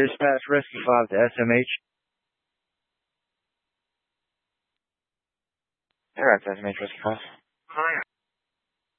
Dispatch Rescue 5 to SMH. Alright, SMH Rescue 5. Hi.